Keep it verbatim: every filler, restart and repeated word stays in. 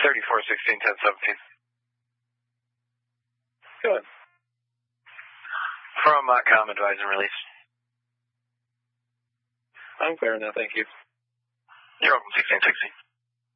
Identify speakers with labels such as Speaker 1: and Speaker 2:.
Speaker 1: thirty-four sixteen, ten seventeen.
Speaker 2: Go ahead.
Speaker 1: From uh, com advise and release.
Speaker 2: I'm clear now, thank you.
Speaker 1: You're welcome, sixteen sixteen.